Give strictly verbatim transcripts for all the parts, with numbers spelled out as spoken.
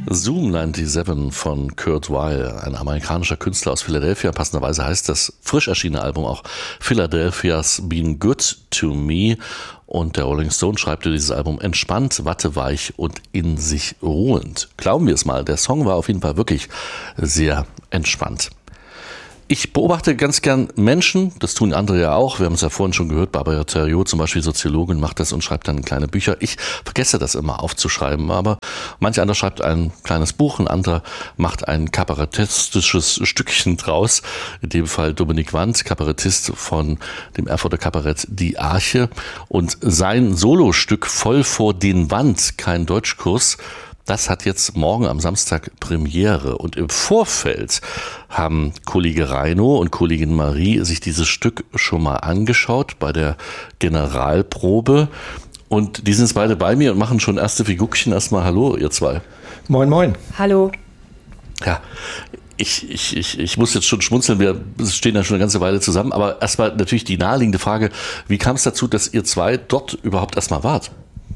Zoom siebenundneunzig von Kurt Weill, ein amerikanischer Künstler aus Philadelphia. Passenderweise heißt das frisch erschienene Album auch Philadelphia's Been Good to Me. Und der Rolling Stone schreibt über dieses Album entspannt, watteweich und in sich ruhend. Glauben wir es mal, der Song war auf jeden Fall wirklich sehr entspannt. Ich beobachte ganz gern Menschen, das tun andere ja auch. Wir haben es ja vorhin schon gehört, Barbara Theriault zum Beispiel, Soziologin, macht das und schreibt dann kleine Bücher. Ich vergesse das immer aufzuschreiben, aber manch anderer schreibt ein kleines Buch, ein anderer macht ein kabarettistisches Stückchen draus. In dem Fall Dominik Wandt, Kabarettist von dem Erfurter Kabarett Die Arche. Und sein Solostück Voll vor den Wand, kein Deutschkurs, das hat jetzt morgen am Samstag Premiere. Und im Vorfeld haben Kollege Reino und Kollegin Marie sich dieses Stück schon mal angeschaut bei der Generalprobe. Und die sind jetzt beide bei mir und machen schon erste Figurchen. Erstmal hallo, ihr zwei. Moin, moin. Hallo. Ja, ich, ich, ich, ich muss jetzt schon schmunzeln. Wir stehen ja schon eine ganze Weile zusammen. Aber erstmal natürlich die naheliegende Frage, wie kam es dazu, dass ihr zwei dort überhaupt erstmal wart?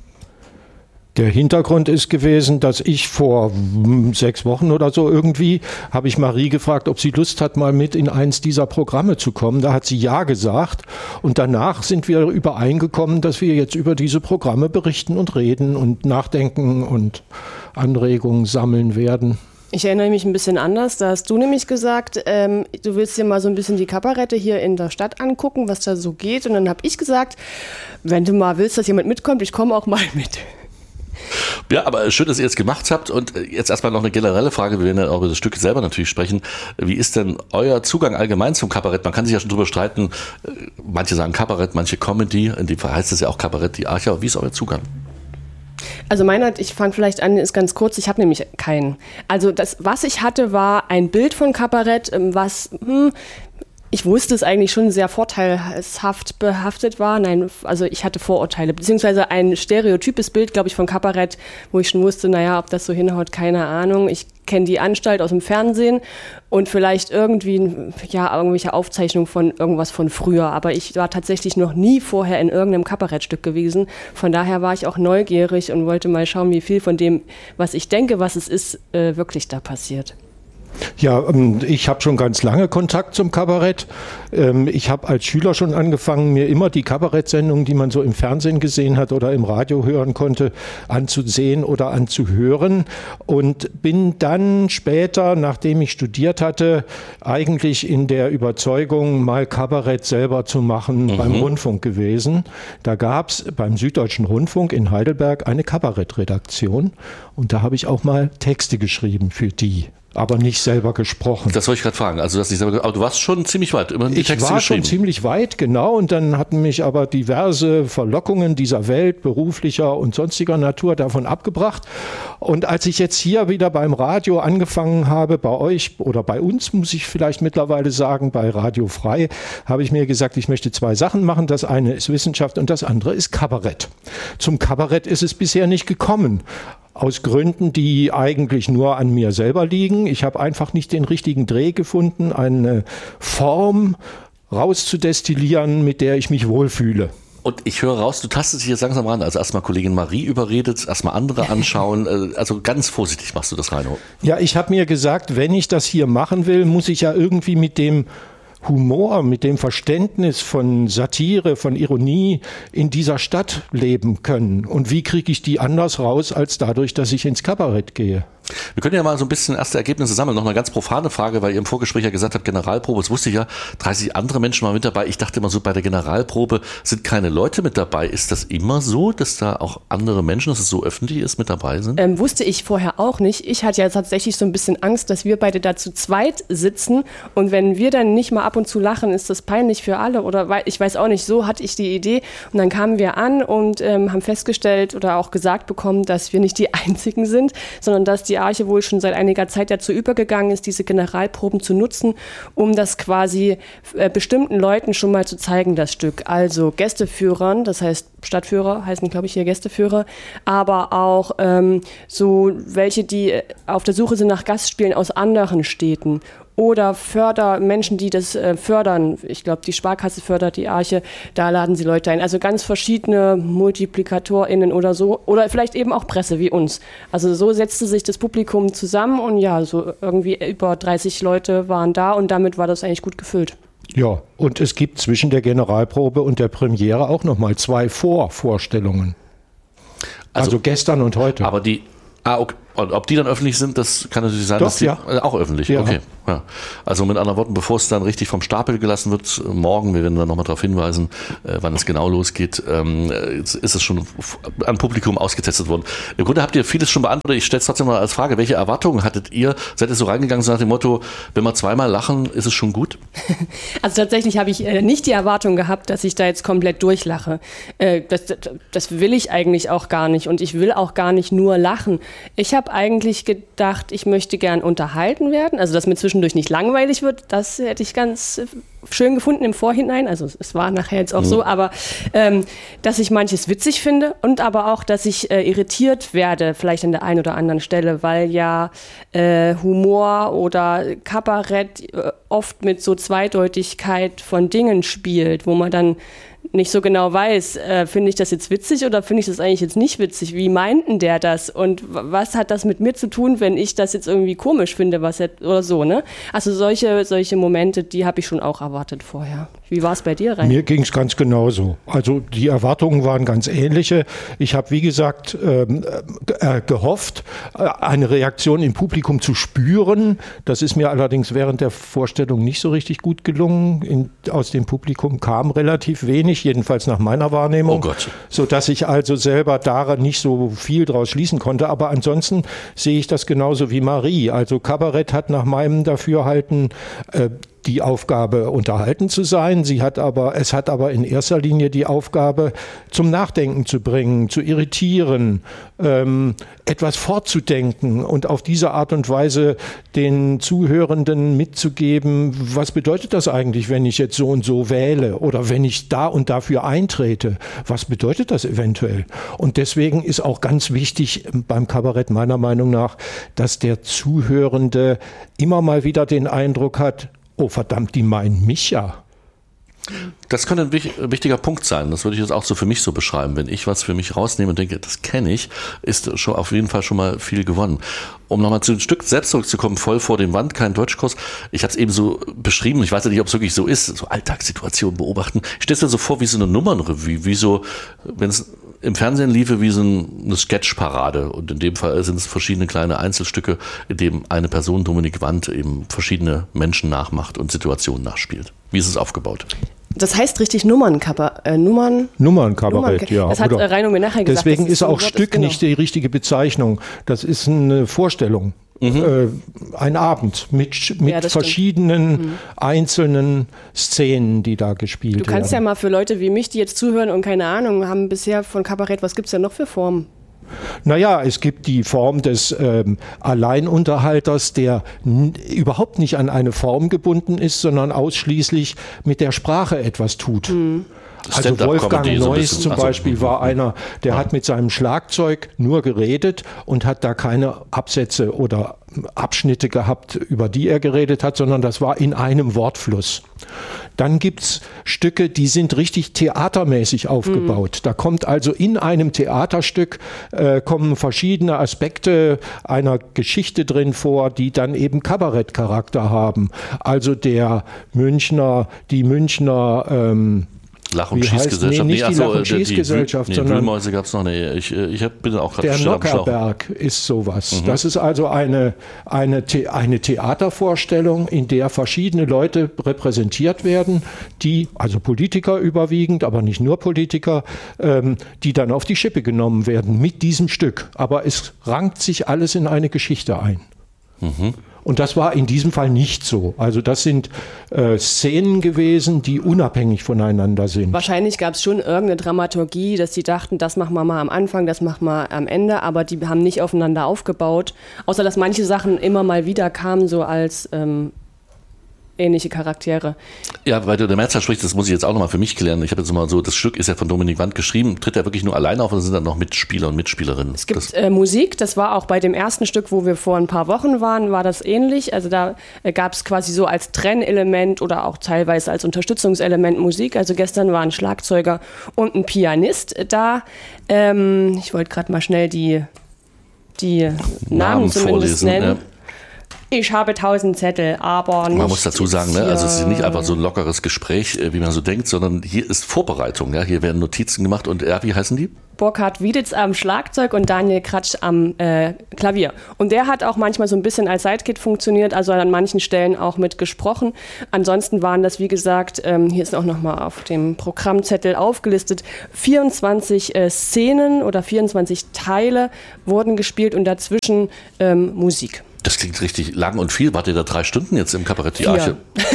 Der Hintergrund ist gewesen, dass ich vor sechs Wochen oder so irgendwie, habe ich Marie gefragt, ob sie Lust hat, mal mit in eins dieser Programme zu kommen. Da hat sie ja gesagt. Und danach sind wir übereingekommen, dass wir jetzt über diese Programme berichten und reden und nachdenken und Anregungen sammeln werden. Ich erinnere mich ein bisschen anders. Da hast du nämlich gesagt, ähm, du willst dir mal so ein bisschen die Kabarette hier in der Stadt angucken, was da so geht. Und dann habe ich gesagt, wenn du mal willst, dass jemand mitkommt, ich komme auch mal mit. Ja, aber schön, dass ihr es gemacht habt. Und jetzt erstmal noch eine generelle Frage. Wir werden ja auch über das Stück selber natürlich sprechen. Wie ist denn euer Zugang allgemein zum Kabarett? Man kann sich ja schon drüber streiten. Manche sagen Kabarett, manche Comedy. In dem Fall heißt es ja auch Kabarett Die Arche. Aber wie ist euer Zugang? Also meiner, ich fange vielleicht an, ist ganz kurz, ich habe nämlich keinen. Also das, was ich hatte, war ein Bild von Kabarett, was... Hm, ich wusste es eigentlich schon sehr vorteilhaft behaftet war. Nein, also ich hatte Vorurteile, beziehungsweise ein stereotypes Bild, glaube ich, von Kabarett, wo ich schon wusste, naja, ob das so hinhaut, keine Ahnung. Ich kenne die Anstalt aus dem Fernsehen und vielleicht irgendwie, ja, irgendwelche Aufzeichnungen von irgendwas von früher. Aber ich war tatsächlich noch nie vorher in irgendeinem Kabarettstück gewesen. Von daher war ich auch neugierig und wollte mal schauen, wie viel von dem, was ich denke, was es ist, äh, wirklich da passiert. Ja, ich habe schon ganz lange Kontakt zum Kabarett. Ich habe als Schüler schon angefangen, mir immer die Kabarettsendungen, die man so im Fernsehen gesehen hat oder im Radio hören konnte, anzusehen oder anzuhören. Und bin dann später, nachdem ich studiert hatte, eigentlich in der Überzeugung, mal Kabarett selber zu machen, mhm. beim Rundfunk gewesen. Da gab es beim Süddeutschen Rundfunk in Heidelberg eine Kabarettredaktion. Und da habe ich auch mal Texte geschrieben für die. Aber nicht selber gesprochen. Das wollte ich gerade fragen. Also, dass nicht selber, aber du warst schon ziemlich weit. Immerhin die ich Texte war geschrieben. schon ziemlich weit, genau. Und dann hatten mich aber diverse Verlockungen dieser Welt, beruflicher und sonstiger Natur, davon abgebracht. Und als ich jetzt hier wieder beim Radio angefangen habe, bei euch oder bei uns, muss ich vielleicht mittlerweile sagen, bei Radio Frei, habe ich mir gesagt, ich möchte zwei Sachen machen. Das eine ist Wissenschaft und das andere ist Kabarett. Zum Kabarett ist es bisher nicht gekommen. Aus Gründen, die eigentlich nur an mir selber liegen. Ich habe einfach nicht den richtigen Dreh gefunden, eine Form rauszudestillieren, mit der ich mich wohlfühle. Und ich höre raus, du tastest dich jetzt langsam ran. Also erstmal Kollegin Marie überredet, erstmal andere anschauen. Also ganz vorsichtig machst du das, Reino. Ja, ich habe mir gesagt, wenn ich das hier machen will, muss ich ja irgendwie mit dem Humor, mit dem Verständnis von Satire, von Ironie in dieser Stadt leben können. Und wie kriege ich die anders raus, als dadurch, dass ich ins Kabarett gehe? Wir können ja mal so ein bisschen erste Ergebnisse sammeln. Noch eine ganz profane Frage, weil ihr im Vorgespräch ja gesagt habt, Generalprobe, das wusste ich ja, dreißig andere Menschen waren mit dabei. Ich dachte immer so, bei der Generalprobe sind keine Leute mit dabei. Ist das immer so, dass da auch andere Menschen, dass es so öffentlich ist, mit dabei sind? Ähm, wusste ich vorher auch nicht. Ich hatte ja tatsächlich so ein bisschen Angst, dass wir beide da zu zweit sitzen und wenn wir dann nicht mal ab und zu lachen, ist das peinlich für alle oder weil, ich weiß auch nicht, so hatte ich die Idee und dann kamen wir an und ähm, haben festgestellt oder auch gesagt bekommen, dass wir nicht die Einzigen sind, sondern dass die Arche wohl schon seit einiger Zeit dazu übergegangen ist, diese Generalproben zu nutzen, um das quasi äh, bestimmten Leuten schon mal zu zeigen, das Stück. Also Gästeführern, das heißt Stadtführer heißen, glaube ich, hier Gästeführer, aber auch ähm, so welche, die auf der Suche sind nach Gastspielen aus anderen Städten. oder Förder, Menschen, die das äh, fördern. Ich glaube, die Sparkasse fördert die Arche, da laden sie Leute ein. Also ganz verschiedene MultiplikatorInnen oder so. Oder vielleicht eben auch Presse wie uns. Also so setzte sich das Publikum zusammen und ja, so irgendwie über dreißig Leute waren da und damit war das eigentlich gut gefüllt. Ja, und es gibt zwischen der Generalprobe und der Premiere auch nochmal zwei Vorvorstellungen. Also, also gestern und heute. Aber die, ah, okay. Und ob die dann öffentlich sind, das kann natürlich sein, Doch, dass die ja. äh, auch öffentlich. Ja. Okay. Ja. Also mit anderen Worten, bevor es dann richtig vom Stapel gelassen wird, morgen, wir werden dann nochmal darauf hinweisen, äh, wann es genau losgeht, ähm, ist es schon an Publikum ausgetestet worden. Im Grunde habt ihr vieles schon beantwortet. Ich stelle es trotzdem mal als Frage, welche Erwartungen hattet ihr? Seid ihr so reingegangen so nach dem Motto, wenn wir zweimal lachen, ist es schon gut? Also tatsächlich habe ich äh, nicht die Erwartung gehabt, dass ich da jetzt komplett durchlache. Äh, das, das, das will ich eigentlich auch gar nicht und ich will auch gar nicht nur lachen. Ich habe eigentlich gedacht, ich möchte gern unterhalten werden, also dass mir zwischendurch nicht langweilig wird, das hätte ich ganz schön gefunden im Vorhinein, also es war nachher jetzt auch mhm. so, aber ähm, dass ich manches witzig finde und aber auch, dass ich äh, irritiert werde, vielleicht an der einen oder anderen Stelle, weil ja äh, Humor oder Kabarett äh, oft mit so Zweideutigkeit von Dingen spielt, wo man dann nicht so genau weiß, äh, finde ich das jetzt witzig oder finde ich das eigentlich jetzt nicht witzig? Wie meinten der das? Und was hat das mit mir zu tun, wenn ich das jetzt irgendwie komisch finde, was er, oder so, ne? Also solche, solche Momente, die habe ich schon auch erwartet vorher. Wie war es bei dir, Rein? Mir ging es ganz genauso. Also die Erwartungen waren ganz ähnliche. Ich habe, wie gesagt, ähm, äh, gehofft, äh, eine Reaktion im Publikum zu spüren. Das ist mir allerdings während der Vorstellung nicht so richtig gut gelungen. In, aus dem Publikum kam relativ wenig, jedenfalls nach meiner Wahrnehmung, oh Gott. Sodass ich also selber daran nicht so viel draus schließen konnte. Aber ansonsten sehe ich das genauso wie Marie. Also Kabarett hat nach meinem Dafürhalten äh, die Aufgabe, unterhalten zu sein. Sie hat aber, es hat aber in erster Linie die Aufgabe, zum Nachdenken zu bringen, zu irritieren, ähm, etwas fortzudenken und auf diese Art und Weise den Zuhörenden mitzugeben, was bedeutet das eigentlich, wenn ich jetzt so und so wähle oder wenn ich da und dafür eintrete? Was bedeutet das eventuell? Und deswegen ist auch ganz wichtig beim Kabarett meiner Meinung nach, dass der Zuhörende immer mal wieder den Eindruck hat, oh verdammt, die meinen mich ja. Das könnte ein wichtiger Punkt sein. Das würde ich jetzt auch so für mich so beschreiben. Wenn ich was für mich rausnehme und denke, das kenne ich, ist schon auf jeden Fall schon mal viel gewonnen. Um nochmal zu dem Stück selbst zurückzukommen, voll vor dem Wand, kein Deutschkurs. Ich habe es eben so beschrieben, ich weiß ja nicht, ob es wirklich so ist, so Alltagssituationen beobachten. Ich stelle es mir so vor wie so eine Nummernrevue, wie so, wenn es im Fernsehen liefe, wie so eine Sketchparade. Und in dem Fall sind es verschiedene kleine Einzelstücke, in dem eine Person, Dominik Wandt, eben verschiedene Menschen nachmacht und Situationen nachspielt. Wie ist es aufgebaut? Das heißt richtig Nummernkabarett. Äh, Nummern, Nummernkabarett, ja. Das hat Oder Reino mir nachher gesagt. Deswegen ist, ist auch so Stück genau. nicht die richtige Bezeichnung. Das ist eine Vorstellung. Mhm. Äh, ein Abend mit, mit ja, verschiedenen mhm. einzelnen Szenen, die da gespielt werden. Du kannst werden. ja mal für Leute wie mich, die jetzt zuhören und keine Ahnung haben bisher von Kabarett, was gibt es denn noch für Formen? Naja, es gibt die Form des ähm, Alleinunterhalters, der n- überhaupt nicht an eine Form gebunden ist, sondern ausschließlich mit der Sprache etwas tut. Mhm. Also Wolfgang Neuss zum Beispiel also, war einer, der ja. hat mit seinem Schlagzeug nur geredet und hat da keine Absätze oder Abschnitte gehabt, über die er geredet hat, sondern das war in einem Wortfluss. Dann gibt's Stücke, die sind richtig theatermäßig aufgebaut. Mhm. Da kommt also in einem Theaterstück äh, kommen verschiedene Aspekte einer Geschichte drin vor, die dann eben Kabarettcharakter haben. Also der Münchner, die Münchner ähm, Lach- und Schießgesellschaft. Nee, nicht nee, die Lach- und Schießgesellschaft, nee, sondern Wühlmäuse gab es noch. Nee, ich, ich hab, bin auch gerade der Nockerberg ist sowas. Mhm. Das ist also eine, eine, The- eine Theatervorstellung, in der verschiedene Leute repräsentiert werden, die, also Politiker überwiegend, aber nicht nur Politiker, ähm, die dann auf die Schippe genommen werden mit diesem Stück. Aber es rankt sich alles in eine Geschichte ein. Mhm. Und das war in diesem Fall nicht so. Also das sind äh, Szenen gewesen, die unabhängig voneinander sind. Wahrscheinlich gab es schon irgendeine Dramaturgie, dass sie dachten, das machen wir mal am Anfang, das machen wir am Ende, aber die haben nicht aufeinander aufgebaut. Außer dass manche Sachen immer mal wieder kamen, so als ähm, ähnliche Charaktere. Ja, weil du der Mehrzahl sprichst, das muss ich jetzt auch nochmal für mich klären. Ich habe jetzt mal so, das Stück ist ja von Dominik Wandt geschrieben. Tritt er wirklich nur alleine auf oder sind da noch Mitspieler und Mitspielerinnen? Es gibt äh, Musik, das war auch bei dem ersten Stück, wo wir vor ein paar Wochen waren, war das ähnlich. Also da äh, gab es quasi so als Trennelement oder auch teilweise als Unterstützungselement Musik. Also gestern war ein Schlagzeuger und ein Pianist da. Ähm, ich wollte gerade mal schnell die, die Namen, Namen zumindest vorlesen, nennen. Ja. Ich habe tausend Zettel, aber nicht. Man muss dazu sagen, ne, also es ist nicht einfach so ein lockeres Gespräch, wie man so denkt, sondern hier ist Vorbereitung. Ja? Hier werden Notizen gemacht und ja, wie heißen die? Burkhard Wieditz am Schlagzeug und Daniel Kratsch am äh, Klavier. Und der hat auch manchmal so ein bisschen als Sidekick funktioniert, also an manchen Stellen auch mit gesprochen. Ansonsten waren das, wie gesagt, ähm, hier ist auch nochmal auf dem Programmzettel aufgelistet, vierundzwanzig äh, Szenen oder vierundzwanzig Teile wurden gespielt und dazwischen ähm, Musik. Das klingt richtig lang und viel. Wart ihr da drei Stunden jetzt im Kabarett Die Arche?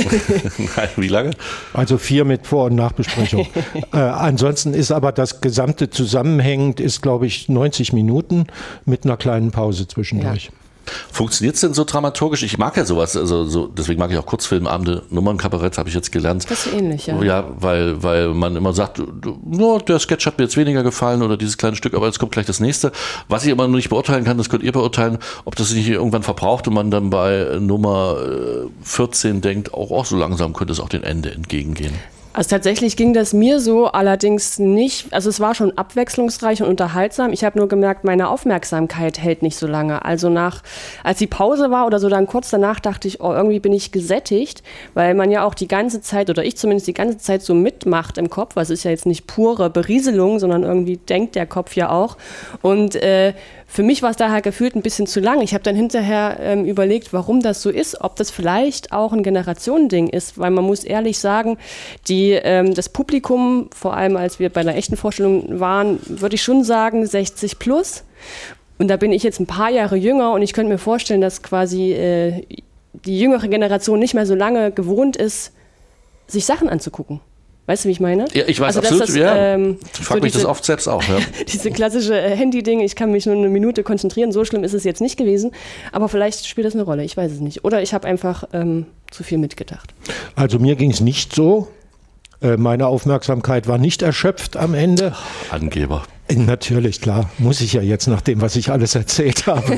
Nein, wie lange? Also vier mit Vor- und Nachbesprechung. äh, ansonsten ist aber das gesamte zusammenhängend, ist glaube ich neunzig Minuten mit einer kleinen Pause zwischendurch. Ja. Funktioniert es denn so dramaturgisch? Ich mag ja sowas, also so, deswegen mag ich auch Kurzfilmabende, Nummernkabarett, habe ich jetzt gelernt. Das ist ähnlich, ja. Ja, weil, weil man immer sagt, no, der Sketch hat mir jetzt weniger gefallen oder dieses kleine Stück, aber jetzt kommt gleich das nächste. Was ich immer noch nicht beurteilen kann, das könnt ihr beurteilen, ob das sich irgendwann verbraucht und man dann bei Nummer vierzehn denkt, auch, auch so langsam könnte es auch dem Ende entgegengehen. Also tatsächlich ging das mir so, allerdings nicht, also es war schon abwechslungsreich und unterhaltsam. Ich habe nur gemerkt, meine Aufmerksamkeit hält nicht so lange. Also nach, als die Pause war oder so dann kurz danach dachte ich, oh, irgendwie bin ich gesättigt, weil man ja auch die ganze Zeit, oder ich zumindest die ganze Zeit so mitmacht im Kopf. Was ist ja jetzt nicht pure Berieselung, sondern irgendwie denkt der Kopf ja auch. Und äh, für mich war es daher gefühlt ein bisschen zu lang. Ich habe dann hinterher ähm, überlegt, warum das so ist, ob das vielleicht auch ein Generationending ist, weil man muss ehrlich sagen, die, ähm, das Publikum, vor allem als wir bei einer echten Vorstellung waren, würde ich schon sagen sechzig plus. Und da bin ich jetzt ein paar Jahre jünger und ich könnte mir vorstellen, dass quasi äh, die jüngere Generation nicht mehr so lange gewohnt ist, sich Sachen anzugucken. Weißt du, wie ich meine? Ja, ich weiß also, absolut, das, ja. Ähm, ich frage so mich diese, das oft selbst auch. Ja. Diese klassische äh, Handy-Ding, ich kann mich nur eine Minute konzentrieren, so schlimm ist es jetzt nicht gewesen, aber vielleicht spielt das eine Rolle, ich weiß es nicht. Oder ich habe einfach ähm, zu viel mitgedacht. Also mir ging es nicht so. Äh, meine Aufmerksamkeit war nicht erschöpft am Ende. Angeber. Natürlich, klar. Muss ich ja jetzt nach dem, was ich alles erzählt habe.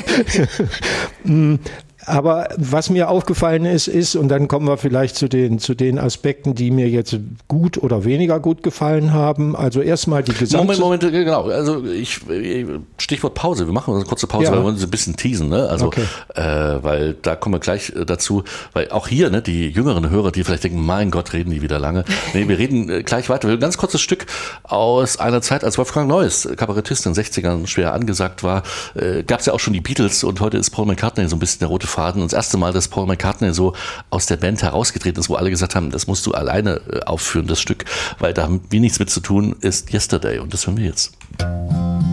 Aber was mir aufgefallen ist, ist, und dann kommen wir vielleicht zu den, zu den Aspekten, die mir jetzt gut oder weniger gut gefallen haben. Also erstmal die gesamte... Moment, Moment, genau. Also ich, Stichwort Pause. Wir machen eine kurze Pause, ja. Weil wir uns ein bisschen teasen. Ne? Also, okay. äh, weil da kommen wir gleich dazu. Weil auch hier, ne, die jüngeren Hörer, die vielleicht denken, mein Gott, reden die wieder lange. Nee, wir reden gleich weiter. Ein ganz kurzes Stück aus einer Zeit, als Wolfgang Neuss, Kabarettist in den sechzigern, schwer angesagt war. Äh, gab es ja auch schon die Beatles und heute ist Paul McCartney so ein bisschen der rote Faden. Und das erste Mal, dass Paul McCartney so aus der Band herausgetreten ist, wo alle gesagt haben, das musst du alleine aufführen, das Stück, weil da haben wir nichts mit zu tun, ist Yesterday. Und das hören wir jetzt.